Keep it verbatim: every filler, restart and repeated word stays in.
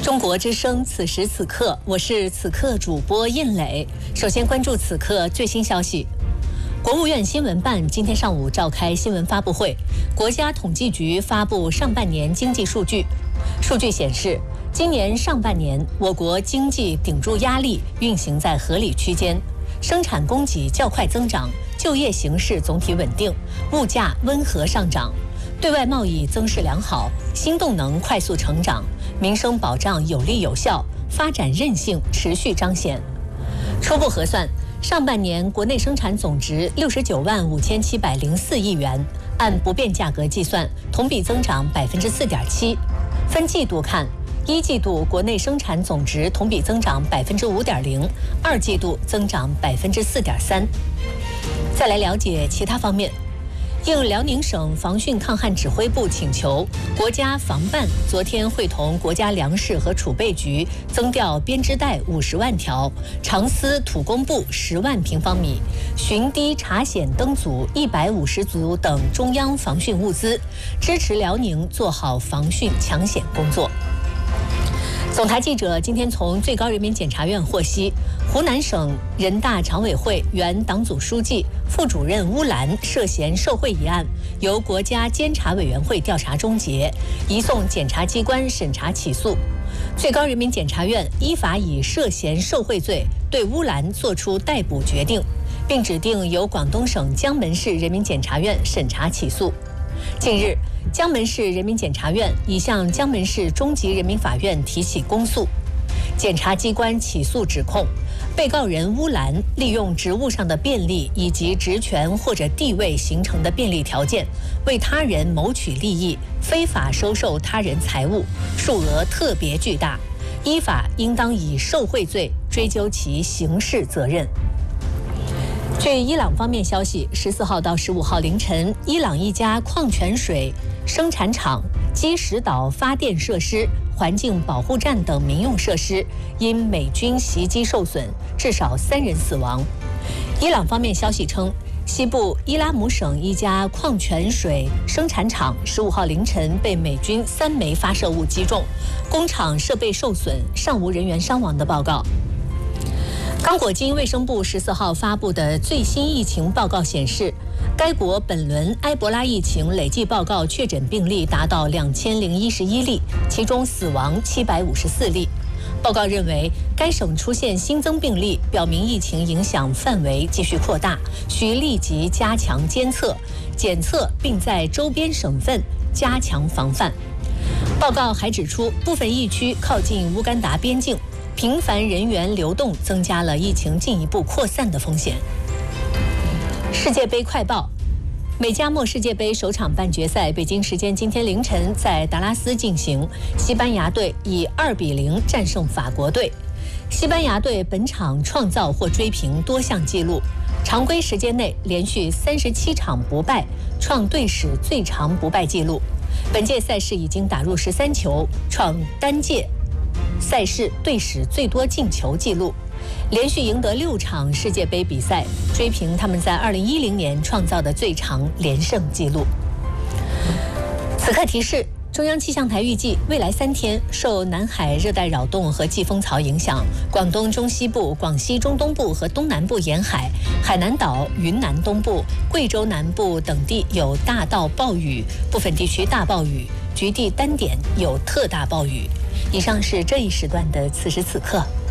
中国之声，此时此刻，我是此刻主播印磊。首先关注此刻最新消息。国务院新闻办今天上午召开新闻发布会，国家统计局发布上半年经济数据。数据显示，今年上半年我国经济顶住压力，运行在合理区间，生产供给较快增长，就业形势总体稳定，物价温和上涨，对外贸易增势良好，新动能快速成长，民生保障有力有效，发展韧性持续彰显。初步核算，上半年国内生产总值六十九万五千七百零四亿元，按不变价格计算，同比增长百分之四点七。分季度看，一季度国内生产总值同比增长百分之五点零，二季度增长百分之四点三。再来了解其他方面。应辽宁省防汛抗旱指挥部请求，国家防办昨天会同国家粮食和储备局增调编织袋五十万条、长丝土工布十万平方米、巡堤查险灯组一百五十组等中央防汛物资，支持辽宁做好防汛抢险工作。总台记者今天从最高人民检察院获悉，湖南省人大常委会原党组书记、副主任乌兰涉嫌受贿一案，由国家监察委员会调查终结，移送检察机关审查起诉。最高人民检察院依法以涉嫌受贿罪对乌兰作出逮捕决定，并指定由广东省江门市人民检察院审查起诉。近日，江门市人民检察院已向江门市中级人民法院提起公诉。检察机关起诉指控，被告人乌兰利用职务上的便利以及职权或者地位形成的便利条件，为他人谋取利益，非法收受他人财物，数额特别巨大，依法应当以受贿罪追究其刑事责任。据伊朗方面消息，十四号到十五号凌晨，伊朗一家矿泉水生产厂、基石岛发电设施、环境保护站等民用设施因美军袭击受损，至少三人死亡。伊朗方面消息称，西部伊拉姆省一家矿泉水生产厂十五号凌晨被美军三枚发射物击中，工厂设备受损，尚无人员伤亡的报告。刚果金卫生部十四号发布的最新疫情报告显示，该国本轮埃博拉疫情累计报告确诊病例达到两千零一十一例，其中死亡七百五十四例。报告认为，该省出现新增病例，表明疫情影响范围继续扩大，需立即加强监测、检测，并在周边省份加强防范。报告还指出，部分疫区靠近乌干达边境，频繁人员流动增加了疫情进一步扩散的风险。世界杯快报，美加墨世界杯首场半决赛，北京时间今天凌晨在达拉斯进行，西班牙队以二比零战胜法国队。西班牙队本场创造或追平多项纪录，常规时间内连续三十七场不败，创队史最长不败纪录。本届赛事已经打入十三球，创单届赛事队史最多进球纪录，连续赢得六场世界杯比赛，追平他们在二零一零年创造的最长连胜纪录。此刻提示，中央气象台预计未来三天受南海热带扰动和季风槽影响，广东中西部、广西中东部和东南部沿海、海南岛、云南东部、贵州南部等地有大到暴雨，部分地区大暴雨，局地单点有特大暴雨。以上是这一时段的此时此刻。